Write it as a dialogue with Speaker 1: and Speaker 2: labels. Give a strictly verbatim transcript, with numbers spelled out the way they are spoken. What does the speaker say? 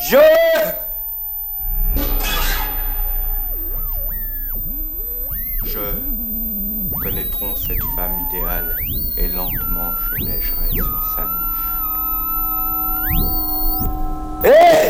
Speaker 1: Je... Je... Connaîtrons cette femme idéale, et lentement je neigerai sur sa bouche. Hé